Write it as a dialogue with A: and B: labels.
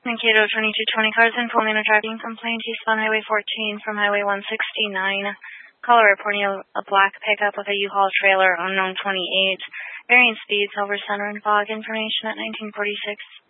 A: Mankato 2220 cars in full name of driving complaint east on Highway 14 from Highway 169. Caller reporting a black pickup with a U-Haul trailer, unknown 28. Varying speeds over center and fog. Information at 1946.